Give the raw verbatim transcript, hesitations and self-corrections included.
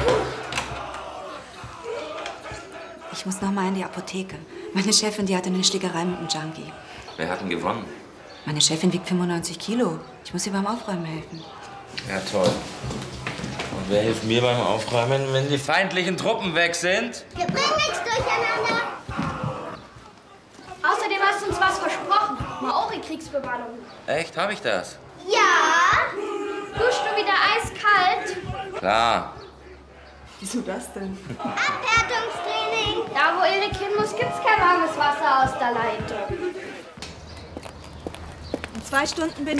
Ich muss noch mal in die Apotheke. Meine Chefin, die hatte eine Schlägerei mit einem Junkie. Wer hat denn gewonnen? Meine Chefin wiegt fünfundneunzig Kilo. Ich muss ihr beim Aufräumen helfen. Ja, toll. Und wer hilft mir beim Aufräumen, wenn die feindlichen Truppen weg sind? Wir bringen nichts durcheinander. Außerdem hast du uns was versprochen. Maori-Kriegsbemalung. Echt? Hab ich das? Ja. Duschst du wieder eiskalt? Klar. Wieso das denn? Abhärtungstraining. Da, wo Erik hin muss, gibt's kein warmes Wasser aus der Leitung. In zwei Stunden bin